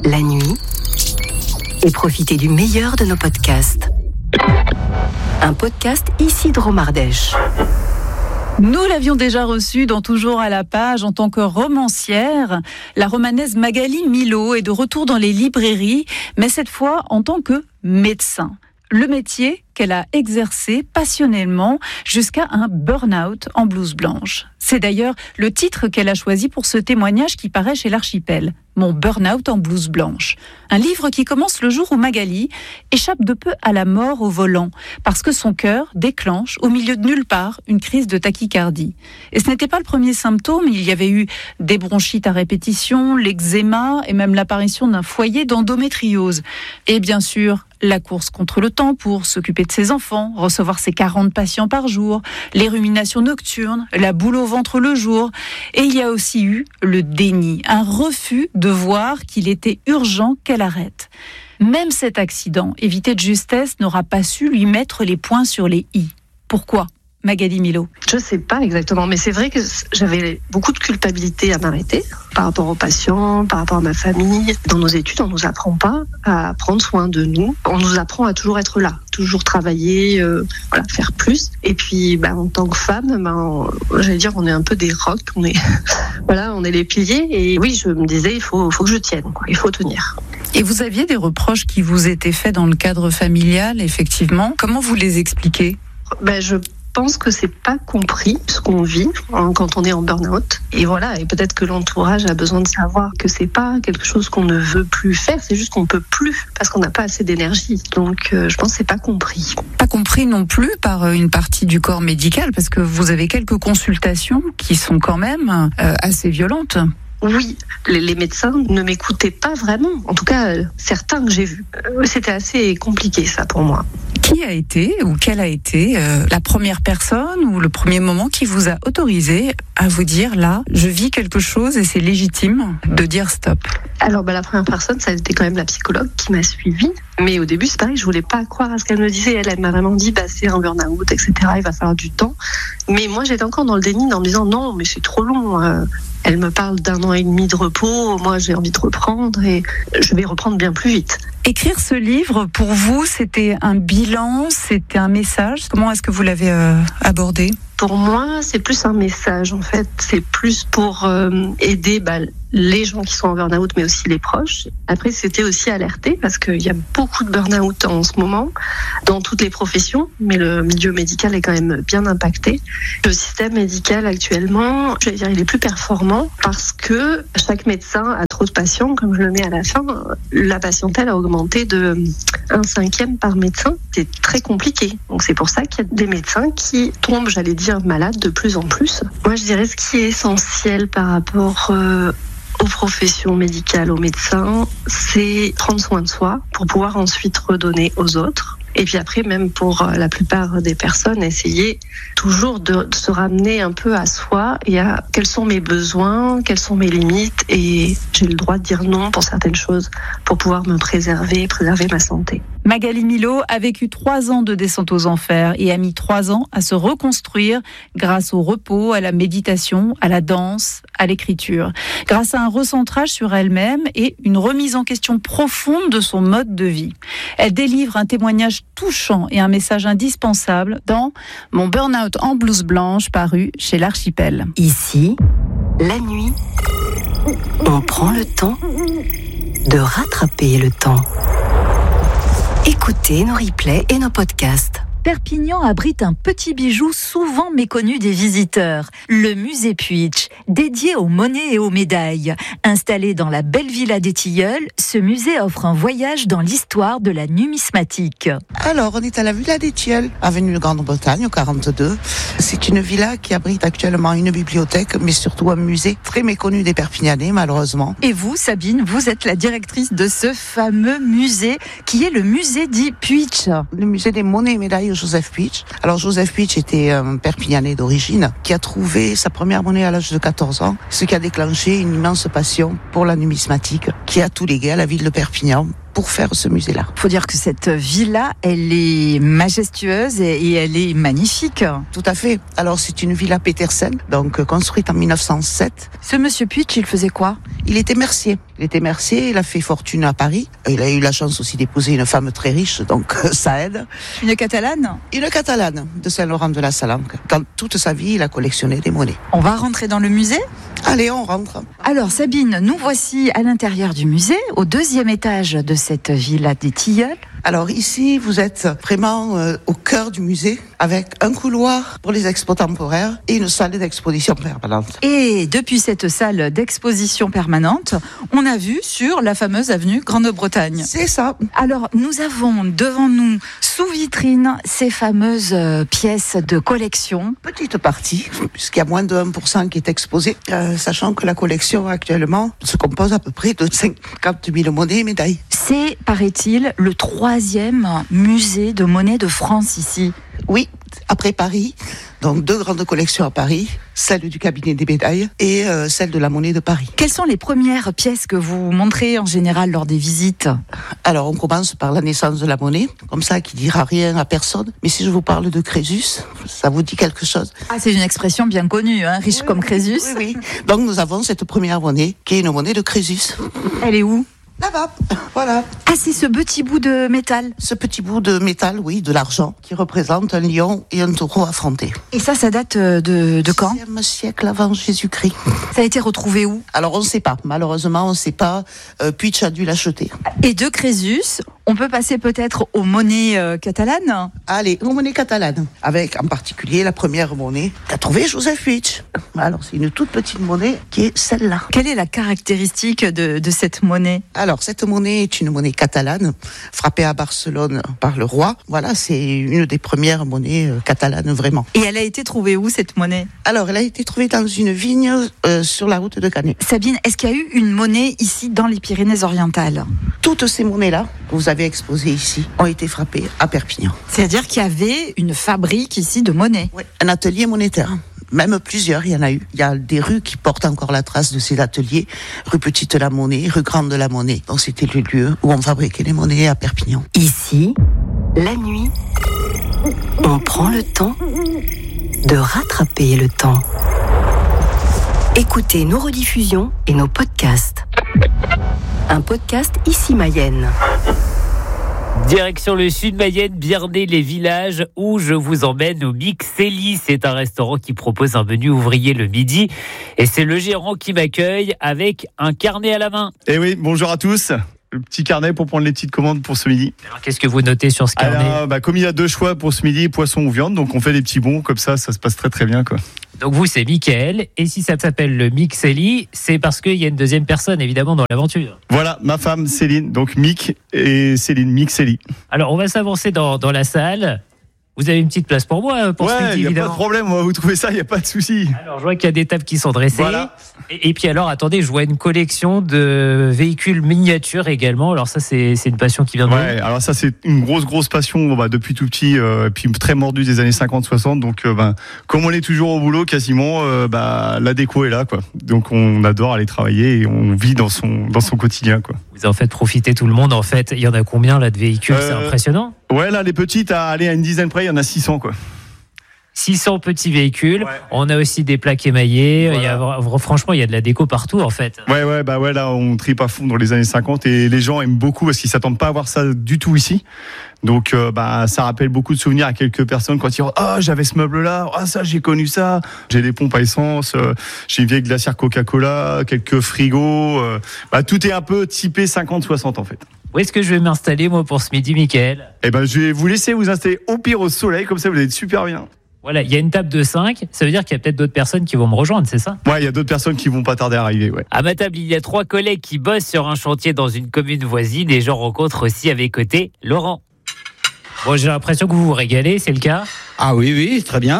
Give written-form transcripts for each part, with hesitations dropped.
la nuit et profitez du meilleur de nos podcasts. Un podcast Isidro Ardèche. Nous l'avions déjà reçue dans Toujours à la page en tant que romancière. La romanaise Magali Milot est de retour dans les librairies, mais cette fois en tant que médecin. Le métier qu'elle a exercé passionnellement jusqu'à un burn-out en blouse blanche. C'est d'ailleurs le titre qu'elle a choisi pour ce témoignage qui paraît chez l'Archipel. Mon burn-out en blouse blanche. Un livre qui commence le jour où Magali échappe de peu à la mort au volant parce que son cœur déclenche au milieu de nulle part une crise de tachycardie. Et ce n'était pas le premier symptôme, il y avait eu des bronchites à répétition, l'eczéma et même l'apparition d'un foyer d'endométriose. Et bien sûr, la course contre le temps pour s'occuper de ses enfants, recevoir ses 40 patients par jour, les ruminations nocturnes, la boule au ventre le jour. Et il y a aussi eu le déni, un refus de voir qu'il était urgent qu'elle arrête. Même cet accident, évité de justesse, n'aura pas su lui mettre les points sur les i. Pourquoi ? Magali Milot. Je sais pas exactement, mais c'est vrai que j'avais beaucoup de culpabilité à m'arrêter par rapport aux patients, par rapport à ma famille. Dans nos études, on nous apprend pas à prendre soin de nous. On nous apprend à toujours être là, toujours travailler, faire plus. Et puis, en tant que femme, j'allais dire, on est un peu des rocs, on est les piliers. Et oui, je me disais, il faut que je tienne, il faut tenir. Et vous aviez des reproches qui vous étaient faits dans le cadre familial, effectivement. Comment vous les expliquez ? Je pense que c'est pas compris ce qu'on vit quand on est en burn-out. Et voilà, et peut-être que l'entourage a besoin de savoir que c'est pas quelque chose qu'on ne veut plus faire, c'est juste qu'on peut plus parce qu'on n'a pas assez d'énergie. Donc je pense que c'est pas compris. Pas compris non plus par une partie du corps médical parce que vous avez quelques consultations qui sont quand même assez violentes. Oui, les médecins ne m'écoutaient pas vraiment. En tout cas, certains que j'ai vus. C'était assez compliqué, ça, pour moi. Qui a été ou quelle a été la première personne ou le premier moment qui vous a autorisé à vous dire, là, je vis quelque chose et c'est légitime de dire stop ? Alors, la première personne, ça a été quand même la psychologue qui m'a suivie. Mais au début, c'est pareil, je voulais pas croire à ce qu'elle me disait. Elle m'a vraiment dit, c'est un burn-out, etc. Il va falloir du temps. Mais moi, j'étais encore dans le déni en me disant, non, mais c'est trop long. Elle me parle d'1 an et demi de repos. Moi, j'ai envie de reprendre et je vais reprendre bien plus vite. Écrire ce livre, pour vous, c'était un bilan, c'était un message. Comment est-ce que vous l'avez abordé ? Pour moi, c'est plus un message, en fait. C'est plus pour aider les gens qui sont en burn-out, mais aussi les proches. Après, c'était aussi alerter, parce qu'il y a beaucoup de burn-out en ce moment, dans toutes les professions, mais le milieu médical est quand même bien impacté. Le système médical, actuellement, il est plus performant, parce que chaque médecin a trop de patients, comme je le mets à la fin. La patientèle a augmenté de 1/5 par médecin. C'est très compliqué. Donc c'est pour ça qu'il y a des médecins qui tombent, malades de plus en plus. Moi, je dirais ce qui est essentiel par rapport aux professions médicales, aux médecins, c'est prendre soin de soi pour pouvoir ensuite redonner aux autres. Et puis après, même pour la plupart des personnes, essayer toujours de se ramener un peu à soi et à quels sont mes besoins, quelles sont mes limites, et j'ai le droit de dire non pour certaines choses pour pouvoir me préserver ma santé. Magali Milot a vécu 3 ans de descente aux enfers et a mis 3 ans à se reconstruire grâce au repos, à la méditation, à la danse, à l'écriture. Grâce à un recentrage sur elle-même et une remise en question profonde de son mode de vie. Elle délivre un témoignage touchant et un message indispensable dans Mon burn-out en blouse blanche, paru chez l'Archipel. Ici, la nuit, on prend le temps de rattraper le temps. Écoutez nos replays et nos podcasts. Perpignan abrite un petit bijou souvent méconnu des visiteurs, le musée Puig, dédié aux monnaies et aux médailles. Installé dans la belle villa des Tilleuls, ce musée offre un voyage dans l'histoire de la numismatique. Alors, on est à la villa des Tilleuls, avenue de Grande-Bretagne, au 42. C'est une villa qui abrite actuellement une bibliothèque, mais surtout un musée très méconnu des Perpignanais, malheureusement. Et vous, Sabine, vous êtes la directrice de ce fameux musée, qui est le musée dit Puig. Le musée des monnaies et médailles Joseph Puig. Alors Joseph Puig était un Perpignanais d'origine qui a trouvé sa première monnaie à l'âge de 14 ans, ce qui a déclenché une immense passion pour la numismatique qui a tout légué à la ville de Perpignan pour faire ce musée-là. Il faut dire que cette villa, elle est majestueuse et elle est magnifique. Tout à fait. Alors c'est une villa Petersen, donc construite en 1907. Ce monsieur Puitch, il faisait quoi ? Il était mercier. Il a fait fortune à Paris. Il a eu la chance aussi d'épouser une femme très riche, donc ça aide. Une Catalane ? Une Catalane de Saint-Laurent-de-la-Salanque. Dans toute sa vie, il a collectionné des monnaies. On va rentrer dans le musée ? Allez, on rentre. Alors Sabine, nous voici à l'intérieur du musée, au 2e étage de cette villa des Tilleuls. Alors ici, vous êtes vraiment au cœur du musée, avec un couloir pour les expos temporaires et une salle d'exposition permanente. Et depuis cette salle d'exposition permanente, on a vu sur la fameuse avenue Grande-Bretagne. C'est ça. Alors, nous avons devant nous, sous vitrine, ces fameuses pièces de collection. Petite partie, puisqu'il y a moins de 1% qui est exposé, sachant que la collection actuellement se compose à peu près de 50 000 monnaies et médailles. C'est, paraît-il, le 3e musée de monnaie de France ici. Oui, après Paris, donc 2 grandes collections à Paris, celle du cabinet des médailles et celle de la monnaie de Paris. Quelles sont les premières pièces que vous montrez en général lors des visites ? Alors on commence par la naissance de la monnaie, comme ça qui dira rien à personne. Mais si je vous parle de Crésus, ça vous dit quelque chose ? Ah, c'est une expression bien connue, hein, riche comme Crésus. Oui. Donc nous avons cette première monnaie qui est une monnaie de Crésus. Elle est où ? Là-bas, voilà. Ah, c'est ce petit bout de métal. Ce petit bout de métal, oui, de l'argent, qui représente un lion et un taureau affrontés. Et ça date de quand ? 6e siècle avant Jésus-Christ. Ça a été retrouvé où ? Alors on ne sait pas, malheureusement on ne sait pas, Puitch a dû l'acheter. Et de Crésus, on peut passer peut-être aux monnaies catalanes ? Allez, aux monnaies catalanes, avec en particulier la première monnaie qu'a trouvée Joseph Puitch. Alors c'est une toute petite monnaie qui est celle-là. Quelle est la caractéristique de cette monnaie ? Alors, cette monnaie est une monnaie catalane, frappée à Barcelone par le roi. Voilà, c'est une des premières monnaies catalanes, vraiment. Et elle a été trouvée où, cette monnaie ? Alors, elle a été trouvée dans une vigne sur la route de Canet. Sabine, est-ce qu'il y a eu une monnaie ici, dans les Pyrénées-Orientales ? Toutes ces monnaies-là, que vous avez exposées ici, ont été frappées à Perpignan. C'est-à-dire qu'il y avait une fabrique ici de monnaie ? Oui, un atelier monétaire. Même plusieurs, il y en a eu. Il y a des rues qui portent encore la trace de ces ateliers. Rue Petite la Monnaie, rue Grande la Monnaie. Donc c'était le lieu où on fabriquait les monnaies à Perpignan. Ici, la nuit, on prend le temps de rattraper le temps. Écoutez nos rediffusions et nos podcasts. Un podcast Ici Mayenne. Direction le sud Mayenne, Biernay-les-Villages, où je vous emmène au Mixeli. C'est un restaurant qui propose un menu ouvrier le midi. Et c'est le gérant qui m'accueille avec un carnet à la main. Eh oui, bonjour à tous. Le petit carnet pour prendre les petites commandes pour ce midi. Alors, qu'est-ce que vous notez sur ce carnet ? Alors, comme il y a 2 choix pour ce midi, poisson ou viande, donc on fait des petits bons, comme ça se passe très très bien, quoi. Donc vous, c'est Mickaël. Et si ça s'appelle le Mixeli, c'est parce qu'il y a une deuxième personne, évidemment, dans l'aventure. Voilà, ma femme Céline, donc Mick et Céline, Mixeli. Alors, on va s'avancer dans la salle. Vous avez une petite place pour moi, pour ce midi, il n'y a évidemment. pas de problème, on va vous trouver ça, il n'y a pas de souci. Alors, je vois qu'il y a des tables qui sont dressées. Voilà. Et puis alors, attendez, je vois une collection de véhicules miniatures également. Alors ça, c'est une passion qui vient de Ouais, alors ça, c'est une grosse passion depuis tout petit, puis très mordu des années 50-60. Donc, comme on est toujours au boulot, quasiment, la déco est là, quoi. Donc, on adore aller travailler et on vit dans son quotidien, quoi. Vous en faites profiter tout le monde, en fait. Il y en a combien, là, de véhicules ? C'est impressionnant. Ouais, là, les petites, à aller à une dizaine près, il y en a 600, quoi. 600 petits véhicules. Ouais. On a aussi des plaques émaillées. Voilà. Franchement, il y a de la déco partout, en fait. Ouais, là, on tripe à fond dans les années 50 et les gens aiment beaucoup parce qu'ils s'attendent pas à voir ça du tout ici. Donc, ça rappelle beaucoup de souvenirs à quelques personnes quand ils disent « Ah, j'avais ce meuble-là. Ah, ça, j'ai connu ça. » J'ai des pompes à essence, j'ai une vieille glacière Coca-Cola, quelques frigos. Tout est un peu typé 50-60, en fait. Où est-ce que je vais m'installer, moi, pour ce midi, Mickaël ? Je vais vous laisser vous installer au pire au soleil, comme ça, vous allez être super bien. Voilà, il y a une table de 5, ça veut dire qu'il y a peut-être d'autres personnes qui vont me rejoindre, c'est ça ? Ouais, il y a d'autres personnes qui vont pas tarder à arriver, ouais. À ma table, il y a 3 collègues qui bossent sur un chantier dans une commune voisine et j'en rencontre aussi à mes côtés Laurent. Bon, j'ai l'impression que vous vous régalez, c'est le cas ? Ah oui, très bien.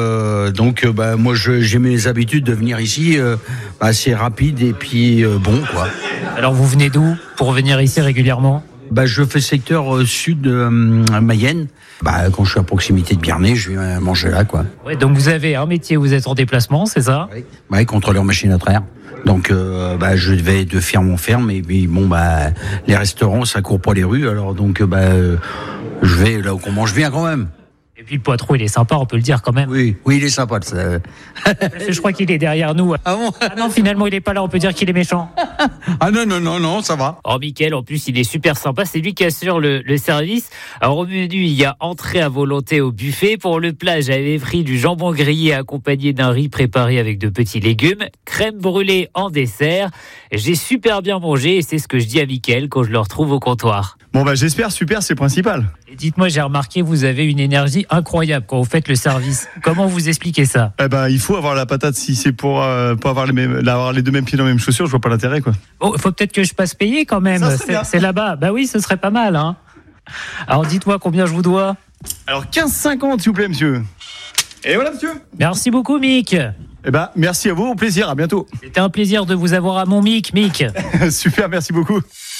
Moi, j'ai mes habitudes de venir ici assez rapide et puis bon, quoi. Alors, vous venez d'où pour venir ici régulièrement ? Je fais secteur sud de Mayenne. Quand je suis à proximité de Biernay, je vais manger là, quoi. Ouais, donc vous avez un métier, vous êtes en déplacement, c'est ça ? Oui, contrôleur machine à traire. Donc je vais de ferme en ferme et puis les restaurants ça court pas les rues, alors donc je vais là où on mange bien quand même. Et puis le Poitrou, il est sympa, on peut le dire quand même. Oui, il est sympa. Ça. Je crois qu'il est derrière nous. Ah bon? Ah non, finalement, il est pas là, on peut dire qu'il est méchant. Ah non, ça va. Oh, Mickaël, en plus, il est super sympa, c'est lui qui assure le service. Alors, au menu, il y a entrée à volonté au buffet. Pour le plat, j'avais pris du jambon grillé accompagné d'un riz préparé avec de petits légumes, crème brûlée en dessert. J'ai super bien mangé et c'est ce que je dis à Mickaël quand je le retrouve au comptoir. Bon, j'espère, super, c'est le principal. Et dites-moi, j'ai remarqué, vous avez une énergie incroyable quand vous faites le service. Comment vous expliquez ça? Il faut avoir la patate si c'est pour avoir les deux mêmes pieds dans les mêmes chaussures, je vois pas l'intérêt, quoi. Bon, il faut peut-être que je passe payer quand même. C'est là-bas. Bah oui, ce serait pas mal, hein. Alors dites-moi combien je vous dois. Alors 15,50 s'il vous plaît, monsieur. Et voilà, monsieur. Merci beaucoup, Mick. Merci à vous, au plaisir, à bientôt. C'était un plaisir de vous avoir à mon Mick. Super, merci beaucoup.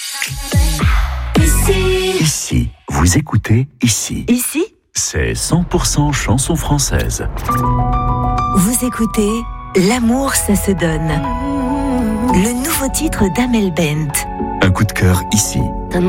Ici, vous écoutez Ici. Ici, C'est 100% chanson française. vous écoutez L'amour, ça se donne. Le nouveau titre d'Amel Bent. Un coup de cœur ici.